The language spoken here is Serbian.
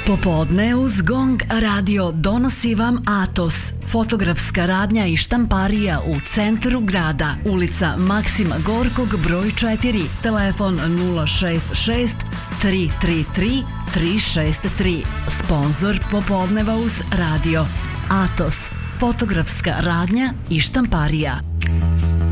Popodne uz GONG radio donosi vam Atos, fotografska radnja i štamparija u centru grada, ulica Maksima Gorkog broj 4, telefon 066 333 363, sponzor Popodneva uz radio. Atos, fotografska radnja i štamparija.